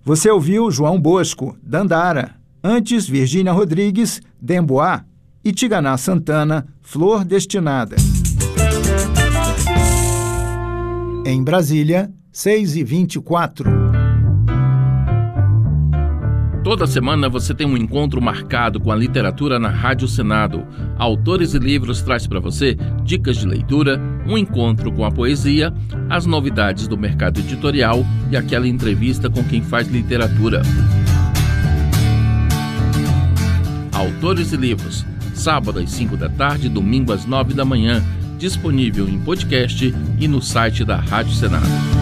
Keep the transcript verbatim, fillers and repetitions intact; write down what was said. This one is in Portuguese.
Você ouviu João Bosco, Dandara. Antes, Virgínia Rodrigues, Demboá. E Tiganá Santana, Flor Destinada. Em Brasília, seis e vinte e quatro. Toda semana você tem um encontro marcado com a literatura na Rádio Senado. Autores e Livros traz para você dicas de leitura, um encontro com a poesia, as novidades do mercado editorial e aquela entrevista com quem faz literatura. Autores e Livros, sábado às cinco da tarde, domingo às nove da manhã, disponível em podcast e no site da Rádio Senado.